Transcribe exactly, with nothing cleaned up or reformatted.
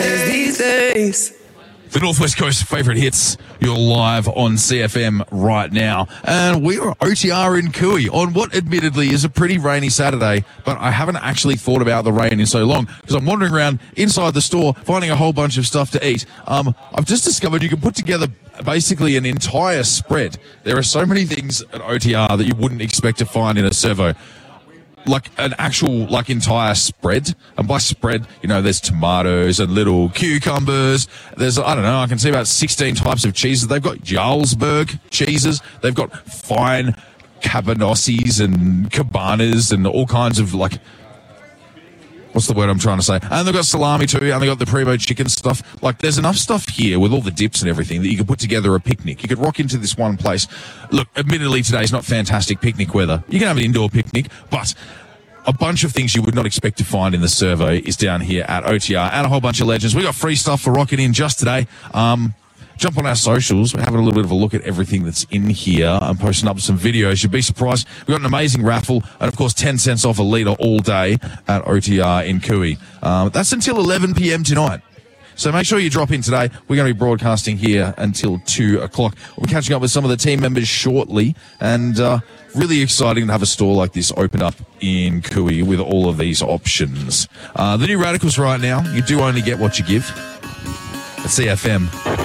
days, these days. The Northwest Coast favourite hits, you're live on C F M right now. And we are O T R in Cooey on what admittedly is a pretty rainy Saturday, but I haven't actually thought about the rain in so long because I'm wandering around inside the store finding a whole bunch of stuff to eat. Um, I've just discovered you can put together basically an entire spread. There are so many things at O T R that you wouldn't expect to find in a servo. Like an actual, like, entire spread. And by spread, you know, there's tomatoes and little cucumbers. There's, I don't know, I can see about sixteen types of cheeses. They've got Jarlsberg cheeses. They've got fine cabanossis and cabanas and all kinds of, like, what's the word I'm trying to say? And they've got salami too, and they've got the primo chicken stuff. Like, there's enough stuff here with all the dips and everything that you could put together a picnic. You could rock into this one place. Look, admittedly, today's not fantastic picnic weather. You can have an indoor picnic, but a bunch of things you would not expect to find in the servo is down here at O T R, and a whole bunch of legends. We got free stuff for rocking in just today. Um... Jump on our socials. We're having a little bit of a look at everything that's in here. I'm posting up some videos. You'd be surprised. We've got an amazing raffle and, of course, ten cents off a litre all day at O T R in Cooey. Um, that's until eleven p.m. tonight. So make sure you drop in today. We're going to be broadcasting here until two o'clock. We'll be catching up with some of the team members shortly. And uh, really exciting to have a store like this open up in Cooey with all of these options. Uh, the new Radicals right now, you do only get what you give. At C F M.